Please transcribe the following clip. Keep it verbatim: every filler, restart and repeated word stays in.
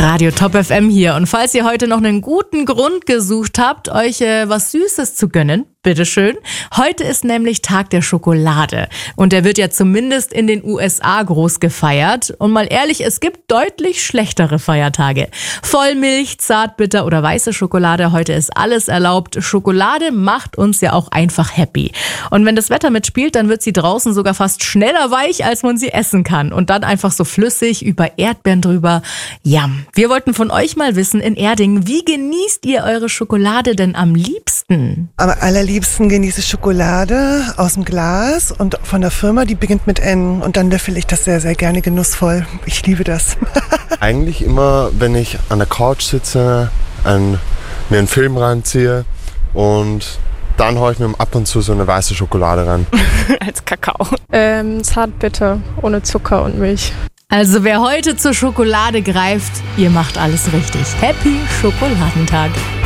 Radio Top F M hier. Und falls ihr heute noch einen guten Grund gesucht habt, euch äh, was Süßes zu gönnen, bitteschön. Heute ist nämlich Tag der Schokolade. Und der wird ja zumindest in den U S A groß gefeiert. Und mal ehrlich, es gibt deutlich schlechtere Feiertage. Vollmilch, Zartbitter oder weiße Schokolade, heute ist alles erlaubt. Schokolade macht uns ja auch einfach happy. Und wenn das Wetter mitspielt, dann wird sie draußen sogar fast schneller weich, als man sie essen kann. Und dann einfach so flüssig über Erdbeeren drüber. Yum. Wir wollten von euch mal wissen in Erding, wie genießt ihr eure Schokolade denn am liebsten? Am allerliebsten genieße ich Schokolade aus dem Glas und von der Firma, die beginnt mit N. Und dann löffel ich das sehr, sehr gerne genussvoll. Ich liebe das. Eigentlich immer, wenn ich an der Couch sitze, ein, mir einen Film reinziehe und dann haue ich mir ab und zu so eine weiße Schokolade rein. Als Kakao. Ähm, Zartbitter, ohne Zucker und Milch. Also wer heute zur Schokolade greift, ihr macht alles richtig. Happy Schokoladentag.